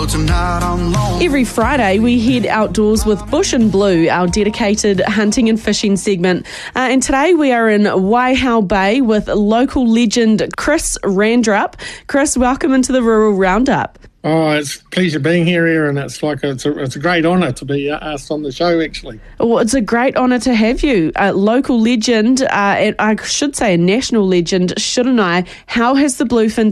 tonight I'm lonely. Every Friday, we head outdoors with Bush and Blue, our dedicated hunting and fishing segment. And today we are in Waihau Bay with local legend Chris Randrup. Chris, welcome into the Rural Roundup. Oh, it's a pleasure being here, and it's a great honour to be asked on the show, actually. Well, it's a great honour to have you. A local legend, and I should say a national legend, shouldn't I? How has the bluefin